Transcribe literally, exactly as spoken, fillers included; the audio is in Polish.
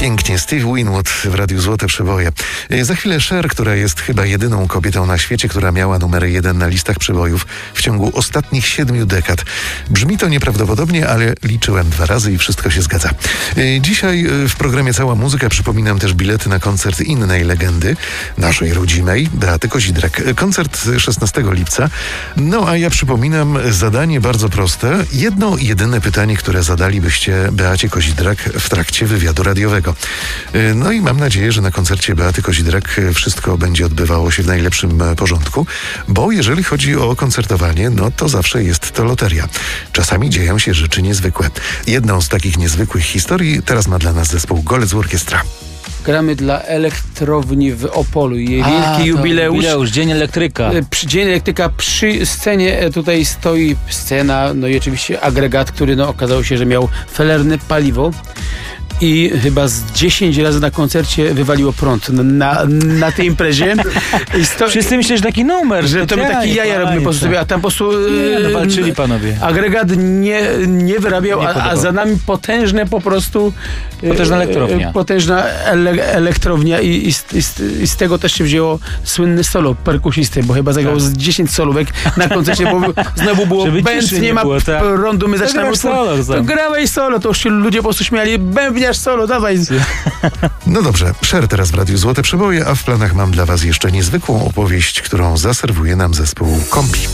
Pięknie, Steve Winwood w Radiu Złote Przeboje. Za chwilę Cher, która jest chyba jedyną kobietą na świecie, która miała numer jeden na listach przebojów w ciągu ostatnich siedmiu dekad. Brzmi to nieprawdopodobnie, ale liczyłem dwa razy i wszystko się zgadza. Dzisiaj w programie Cała Muzyka przypominam też bilety na koncert innej legendy, naszej rodzimej, Beaty Kozidrak. Koncert szesnastego lipca. No a ja przypominam zadanie bardzo proste. Jedno jedyne pytanie, które zadalibyście Beacie Kozidrak w trakcie wywiadu radiowego. No i mam nadzieję, że na koncercie Beaty Kozidrak wszystko będzie odbywało się w najlepszym porządku, bo jeżeli chodzi o koncertowanie, no to zawsze jest to loteria. Czasami dzieją się rzeczy niezwykłe. Jedną z takich niezwykłych historii teraz ma dla nas zespół Golec Orkiestra. Gramy dla elektrowni w Opolu. Jej wielki A, jubileusz. jubileusz. Dzień elektryka. Przy Dzień elektryka. Przy scenie tutaj stoi scena, no i oczywiście agregat, który no, okazało się, że miał felerne paliwo. I chyba z dziesięć razy na koncercie wywaliło prąd na, na tej imprezie. I sto... Wszyscy myśleli, że taki numer. Że to my taki jaja robimy po prostu sobie, a tam po prostu nie, no, walczyli panowie. Agregat nie, nie wyrabiał, nie a, a za nami potężne po prostu potężna elektrownia. Potężna ele, elektrownia i, i, z, i, z, i z tego też się wzięło słynny solo perkusisty, bo chyba zagrał tak. z dziesięć solówek na koncercie, bo znowu było bęc, nie, nie ma było, tak. prądu, my zaczynamy solo. To grałeś solo, to już się ludzie po prostu śmiali, bębniarz solo, dawaj. No dobrze, Cher teraz w Radiu Złote Przeboje, a w planach mam dla was jeszcze niezwykłą opowieść, którą zaserwuje nam zespół Kombi.